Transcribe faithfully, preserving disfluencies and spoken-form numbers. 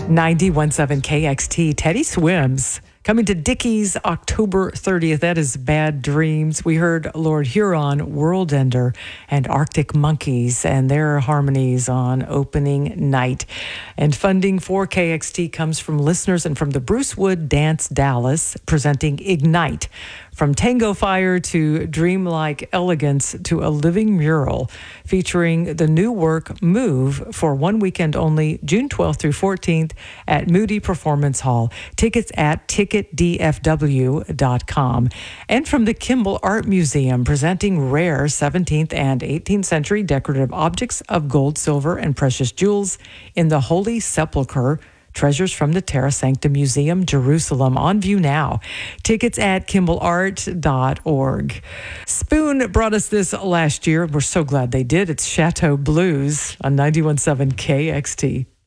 ninety-one point seven K X T, Teddy Swims. Coming to Dickies October thirtieth. That is Bad Dreams. We heard Lord Huron, World Ender, and Arctic Monkeys and their harmonies on opening night. And funding for K X T comes from listeners and from the Bruce Wood Dance Dallas, presenting Ignite. From Tango Fire to Dreamlike Elegance to a living mural, featuring the new work Move for one weekend only, June twelfth through fourteenth at Moody Performance Hall. Tickets at ticket d f w dot com. And from the Kimball Art Museum, presenting rare seventeenth and eighteenth century decorative objects of gold, silver, and precious jewels in the Holy Sepulchre. Treasures from the Terra Sancta Museum, Jerusalem, on view now. Tickets at kimball art dot org. Spoon brought us this last year. We're so glad they did. It's Chateau Blues on ninety-one point seven K X T.